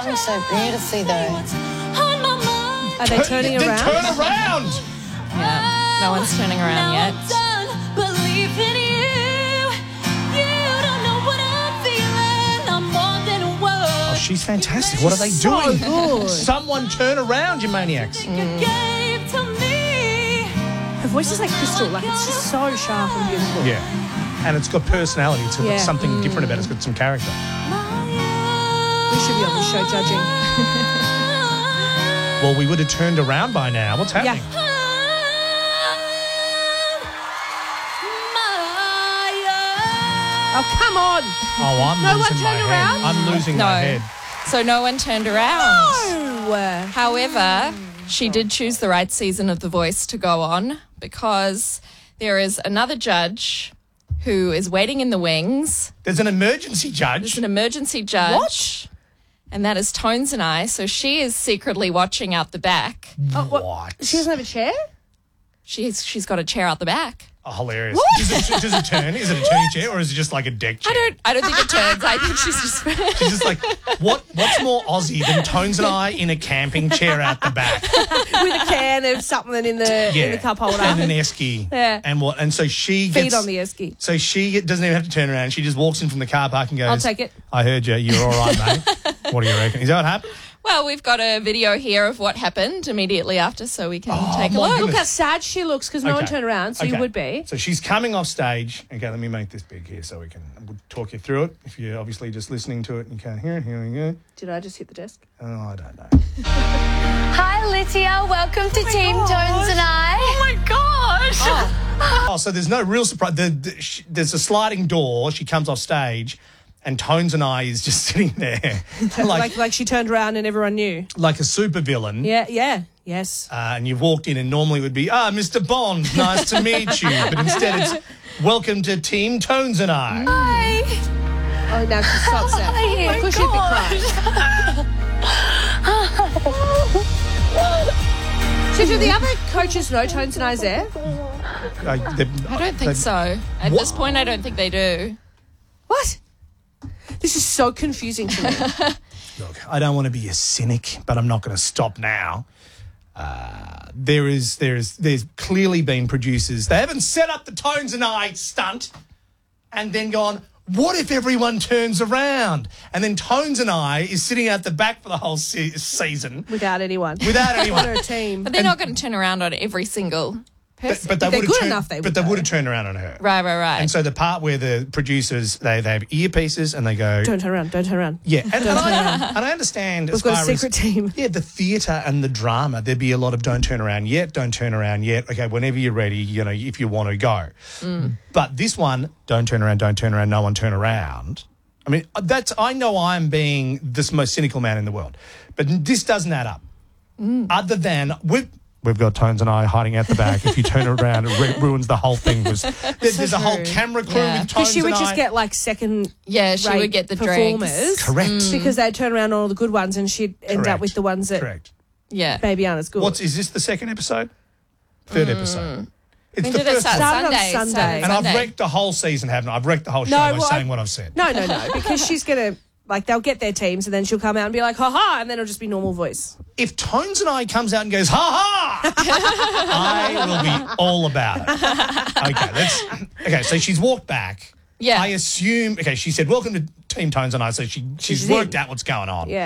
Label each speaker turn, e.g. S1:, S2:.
S1: sing so beautifully, though.
S2: Are they turning around?
S3: Turn around!
S4: Yeah, no one's turning around yet.
S3: Oh, she's fantastic. What are they
S2: So
S3: doing?
S2: good.
S3: Someone turn around, you maniacs.
S2: Her voice is like crystal. Like, it's just so sharp and beautiful.
S3: Yeah. And it's got personality. It's got
S2: Yeah.
S3: something different about it. It's got some character.
S2: We should be on the show judging.
S3: Well, we would have turned around by now. What's happening?
S2: Yeah. Oh, come on.
S3: Oh, I'm
S2: No one
S3: losing my
S2: turned
S3: head.
S2: around?
S3: I'm losing
S4: No.
S3: my head.
S4: So no one turned around.
S2: No.
S4: However, she did choose the right season of The Voice to go on because there is another judge who is waiting in the wings.
S3: There's an emergency
S4: There's
S3: judge.
S4: an emergency judge.
S2: What?
S4: And that is Tones and I. So she is secretly watching out the back.
S3: What?
S2: She doesn't have a chair?
S4: She's got a chair out the back.
S3: Oh, hilarious. Does it turn? Is it a turning chair or is it just like a deck chair?
S4: I don't think it turns. I think she's just
S3: She's just like, what's more Aussie than Tones and I in a camping chair out the back?
S2: With a can of something in the cup holder.
S3: And an esky.
S2: Yeah.
S3: And what? And so she
S2: Feed
S3: gets...
S2: on the esky.
S3: So she doesn't even have to turn around. She just walks in from the car park and goes...
S2: I'll take it.
S3: I heard you. You're all right, mate. What do you reckon? Is that what happened?
S4: Well, we've got a video here of what happened immediately after, so we can take a
S3: my
S4: look.
S3: goodness.
S2: Look how sad she looks because no one turned around, so you
S3: Okay.
S2: would be.
S3: So she's coming off stage. Okay, let me make this big here so we'll talk you through it. If you're obviously just listening to it and you can't hear it, here we go.
S2: Did I just hit the desk?
S3: Oh, I don't know.
S5: Hi, Lydia. Welcome to Team Tones and I.
S4: Oh my gosh!
S3: Oh, so there's no real surprise. There's a sliding door. She comes off stage, and Tones and I is just sitting there,
S2: Like she turned around and everyone knew.
S3: like a supervillain.
S2: Yeah, yes.
S3: And you've walked in, and normally it would be, Mr. Bond, nice to meet you. But instead, it's welcome to Team Tones and I.
S5: Hi.
S2: Oh, now she stops it.
S5: Oh
S2: Of course she'd be crying. So do the other coaches know Tones and I's there?
S4: I don't think so. At this point, I don't think they do.
S2: What? This is so confusing to me.
S3: Look, I don't want to be a cynic, but I'm not going to stop now. There's clearly been producers. They haven't set up the Tones and I stunt and then gone, what if everyone turns around? And then Tones and I is sitting at the back for the whole season.
S2: Without anyone.
S3: Without anyone.
S2: They're a team.
S4: But they're not going to turn around on every single person.
S3: But they
S2: If they're
S3: would
S2: good
S3: have
S2: enough, they would
S3: have
S2: though.
S3: turned around on her.
S4: Right.
S3: And so the part where the producers, they have earpieces and they go...
S2: Don't turn around, don't turn around.
S3: Yeah, and I understand.
S2: We've got a secret team.
S3: Yeah, the theatre and the drama. There'd be a lot of don't turn around yet. Okay, whenever you're ready, if you want to go. But this one, don't turn around. No one turn around. I mean, I know I'm being the most cynical man in the world, but this doesn't add up. Other than we've got Tones and I hiding out the back. If you turn it around, it ruins the whole thing. There's a whole camera crew with Tones
S2: Because she would
S3: and I.
S2: just get like second
S4: Yeah, she would get the
S2: performers.
S4: dregs.
S3: Correct.
S2: Because they'd turn around on all the good ones and she'd end up
S3: Correct.
S2: with the ones that
S3: Correct.
S4: Yeah.
S2: maybe aren't as good.
S3: Is this the second episode? Third episode. It's
S4: When
S3: the
S4: did it
S3: first
S4: start?
S3: one.
S2: Started on
S4: Sunday.
S2: Sunday.
S4: Started
S3: And I've
S4: Sunday.
S3: wrecked the whole season, haven't I? I've wrecked the whole show by saying what I've said.
S2: No, because she's going to, they'll get their teams and then she'll come out and be like, ha-ha, and then it'll just be normal voice.
S3: If Tones and I comes out and goes, ha-ha, I will be all about it. Okay, so she's walked back.
S4: Yeah.
S3: I assume, she said, welcome to Team Tones and I, so she's
S2: She's
S3: worked
S2: in.
S3: out what's going on.
S2: Yeah.